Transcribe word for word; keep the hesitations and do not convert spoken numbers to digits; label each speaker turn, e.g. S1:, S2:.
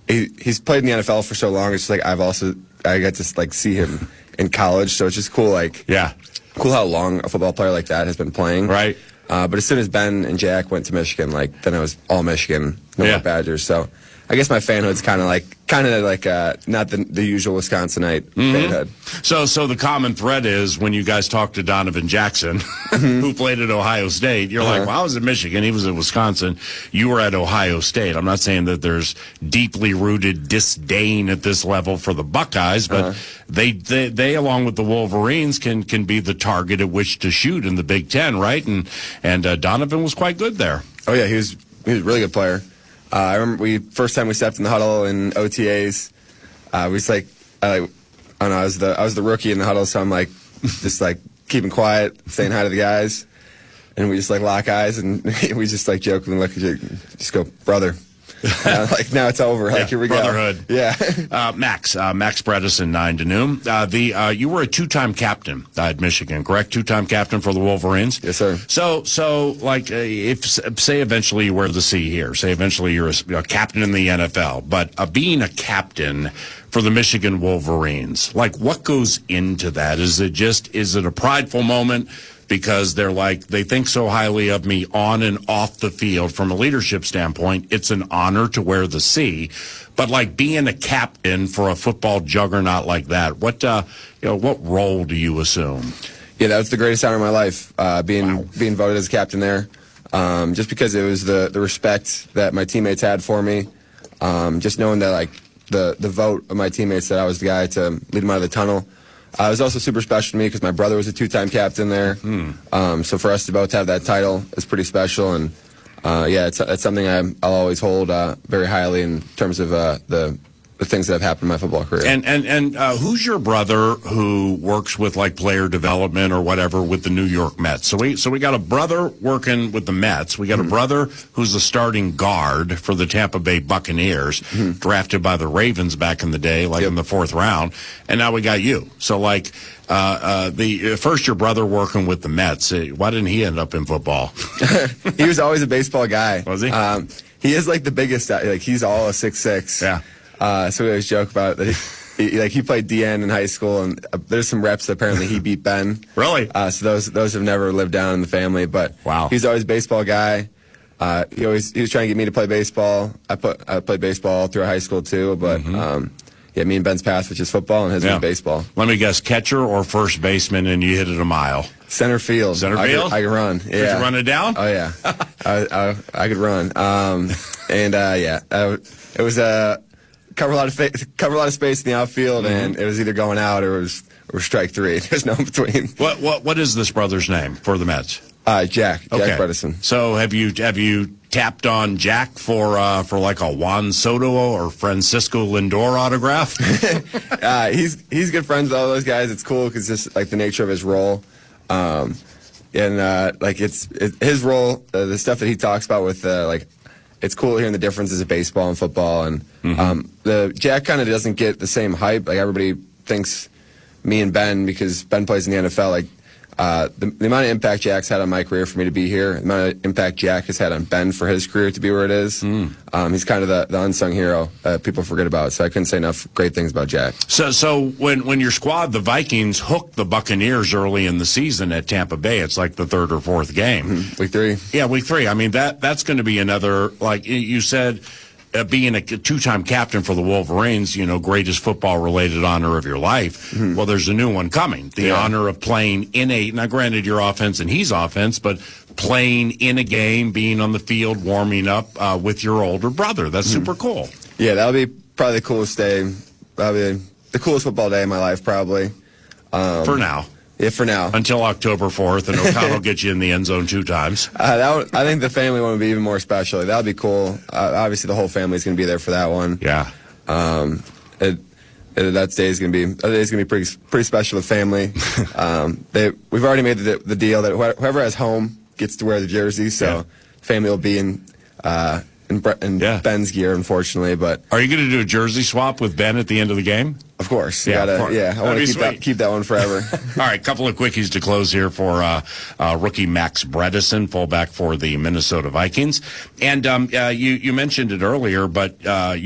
S1: he he's played in the N F L for so long. It's just like I've also I got to like see him in college, so it's just cool. Like
S2: yeah,
S1: cool how long a football player like that has been playing.
S2: Right.
S1: Uh, but as soon as Ben and Jack went to Michigan, like then it was all Michigan, no
S2: yeah.
S1: more Badgers. So I guess my fanhood's kind of like kind of like uh, not the the usual Wisconsinite mm-hmm. fanhood.
S2: So so the common thread is when you guys talk to Donovan Jackson, mm-hmm. who played at Ohio State, you're uh-huh. like, well, I was at Michigan, he was at Wisconsin, you were at Ohio State. I'm not saying that there's deeply rooted disdain at this level for the Buckeyes, but uh-huh. they, they they along with the Wolverines can can be the target at which to shoot in the Big Ten, right? And and uh, Donovan was quite good there.
S1: Oh yeah, he was he was a really good player. Uh, I remember we first time we stepped in the huddle in O T As. Uh, we was like, uh, I don't know, I was the I was the rookie in the huddle, so I'm like, just like keeping quiet, saying hi to the guys, and we just like lock eyes, and we just like jokingly look at you, just go, brother. Uh, like now it's over. Like
S2: yeah,
S1: here we
S2: brotherhood.
S1: go. Yeah.
S2: uh, Max, uh, Max Bredesen, nine to noon. Uh, the uh, you were a two-time captain uh, at Michigan, correct? Two-time captain for the Wolverines.
S1: Yes, sir.
S2: So, so like, uh, if say eventually you wear the C here, say eventually you're a, a captain in the N F L, but uh, being a captain for the Michigan Wolverines, like what goes into that? Is it just is it a prideful moment? Because they're like, they think so highly of me on and off the field. From a leadership standpoint, it's an honor to wear the C. But like being a captain for a football juggernaut like that, what uh, you know, what role do you assume?
S1: Yeah, that was the greatest honor of my life, uh, being
S2: wow.
S1: being voted as captain there. Um, just because it was the, the respect that my teammates had for me. Um, just knowing that like the, the vote of my teammates that I was the guy to lead them out of the tunnel. Uh, it was also super special to me because my brother was a two-time captain there. Mm. Um, so for us to both have that title is pretty special. And, uh, yeah, it's, it's something I'm, I'll always hold uh, very highly in terms of uh, the the things that have happened in my football career.
S2: And and and uh, who's your brother who works with like player development or whatever with the New York Mets? So we so we got a brother working with the Mets. We got mm-hmm. a brother who's the starting guard for the Tampa Bay Buccaneers, mm-hmm. drafted by the Ravens back in the day, like yep. in the fourth round. And now we got you. So like uh, uh, the uh, first your brother working with the Mets. Uh, why didn't he end up in football?
S1: He was always a baseball guy.
S2: Was he?
S1: Um, he is like the biggest. Like he's all a six six.
S2: Yeah.
S1: Uh, so we always joke about it. That he, he, like he played D N in high school, and uh, there's some reps that apparently he beat Ben.
S2: Really?
S1: Uh, so those those have never lived down in the family. But
S2: wow,
S1: he's always a baseball guy. Uh, he always he was trying to get me to play baseball. I put I played baseball through high school too, but mm-hmm. um, yeah, me and Ben's path, which is football, and his yeah. was baseball.
S2: Let me guess, catcher or first baseman, and you hit it a mile.
S1: Center field.
S2: Center
S1: I
S2: field.
S1: Could, I could run. Yeah.
S2: Could you run it down?
S1: Oh yeah, I, I I could run. Um, and uh, yeah, I, it was a. Uh, Cover a lot of fa- cover a lot of space in the outfield, mm-hmm. and it was either going out or it was or strike three. There's no in between.
S2: What what what is this brother's name for the Mets?
S1: Uh, Jack. Jack
S2: okay.
S1: Bredesen.
S2: So have you have you tapped on Jack for uh, for like a Juan Soto or Francisco Lindor autograph?
S1: uh, he's he's good friends with all those guys. It's cool because just like the nature of his role, um, and uh, like it's it, his role, uh, the stuff that he talks about with uh, like. It's cool hearing the differences of baseball and football, and mm-hmm. um, the Jack kind of doesn't get the same hype. Like everybody thinks me and Ben, because Ben plays in the N F L. Like uh, the, the amount of impact Jack's had on my career for me to be here, the amount of impact Jack has had on Ben for his career to be where it is. Mm. Um, he's kind of the, the unsung hero that people forget about. So I couldn't say enough great things about Jack.
S2: So, so when when your squad, the Vikings, hooked the Buccaneers early in the season at Tampa Bay, it's like the third or fourth game.
S1: Mm-hmm. Week three.
S2: Yeah, week three. I mean that that's going to be another, like you said. Uh, being a two-time captain for the Wolverines, you know, greatest football-related honor of your life. Mm-hmm. Well, there's a new one coming. The yeah. honor of playing in a, now granted your offense and he's offense, but playing in a game, being on the field, warming up uh, with your older brother. That's mm-hmm. super cool.
S1: Yeah, that'll be probably the coolest day. That'll be the coolest football day of my life, probably.
S2: Um, for now.
S1: Yeah, for now.
S2: Until October fourth, and O'Connell gets you in the end zone two times.
S1: Uh, that would, I think the family one would be even more special. That would be cool. Uh, obviously, the whole family is going to be there for that one.
S2: Yeah.
S1: Um, it, it, that day is going to be that day is going to be pretty pretty special to the family. um, they we've already made the, the deal that whoever has home gets to wear the jersey. So yeah. family will be in. Uh, In, Bre- in
S2: yeah.
S1: Ben's gear, unfortunately, but
S2: are you going to do a jersey swap with Ben at the end of the game?
S1: Of course,
S2: yeah,
S1: gotta,
S2: of course.
S1: yeah. I want to keep that, keep that one forever.
S2: All right, couple of quickies to close here for uh, uh, rookie Max Bredesen, fullback for the Minnesota Vikings, and um, uh, you you mentioned it earlier, but. Uh,